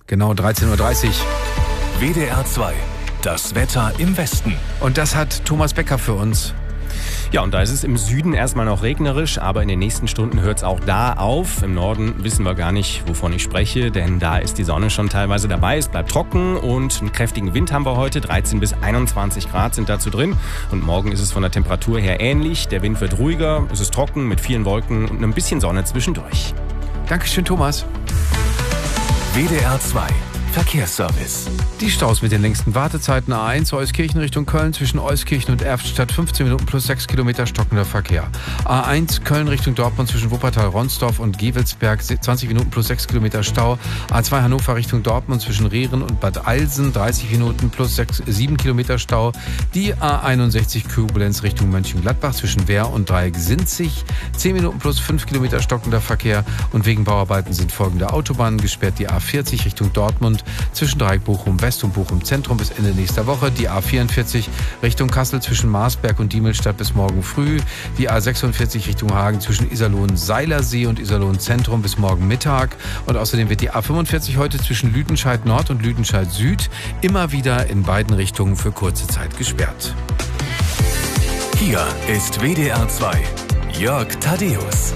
Genau 13.30 Uhr. WDR 2, das Wetter im Westen. Und das hat Thomas Becker für uns. Ja, und da ist es im Süden erstmal noch regnerisch, aber in den nächsten Stunden hört es auch da auf. Im Norden wissen wir gar nicht, wovon ich spreche, denn da ist die Sonne schon teilweise dabei. Es bleibt trocken und einen kräftigen Wind haben wir heute. 13 bis 21 Grad sind dazu drin. Und morgen ist es von der Temperatur her ähnlich. Der Wind wird ruhiger, es ist trocken mit vielen Wolken und ein bisschen Sonne zwischendurch. Dankeschön, Thomas. WDR 2, Verkehrsservice. Die Staus mit den längsten Wartezeiten: A1 Euskirchen Richtung Köln zwischen Euskirchen und Erftstadt 15 Minuten plus 6 Kilometer stockender Verkehr. A1 Köln Richtung Dortmund zwischen Wuppertal-Ronsdorf und Gevelsberg 20 Minuten plus 6 Kilometer Stau. A2 Hannover Richtung Dortmund zwischen Rehren und Bad Eilsen 30 Minuten plus 7 Kilometer Stau. Die A61 Koblenz Richtung Mönchengladbach zwischen Wehr und Dreieck-Sinzig 10 Minuten plus 5 Kilometer stockender Verkehr. Und wegen Bauarbeiten sind folgende Autobahnen gesperrt: die A40 Richtung Dortmund zwischen Dreieck Bochum West und Bochum Zentrum bis Ende nächster Woche, die A44 Richtung Kassel zwischen Marsberg und Diemelstadt bis morgen früh, die A46 Richtung Hagen zwischen Iserlohn-Seilersee und Iserlohn Zentrum bis morgen Mittag, und außerdem wird die A45 heute zwischen Lüdenscheid Nord und Lüdenscheid Süd immer wieder in beiden Richtungen für kurze Zeit gesperrt. Hier ist WDR 2, Jörg Thaddeus.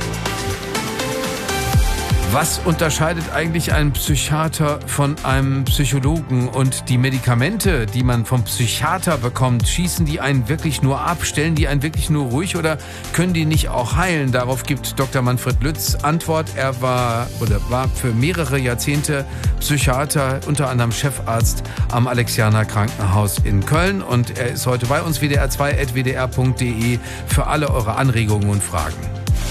Was unterscheidet eigentlich einen Psychiater von einem Psychologen? Und die Medikamente, die man vom Psychiater bekommt, schießen die einen wirklich nur ab? Stellen die einen wirklich nur ruhig oder können die nicht auch heilen? Darauf gibt Dr. Manfred Lütz Antwort. Er war für mehrere Jahrzehnte Psychiater, unter anderem Chefarzt am Alexianer Krankenhaus in Köln. Und er ist heute bei uns, wdr2.wdr.de, für alle eure Anregungen und Fragen.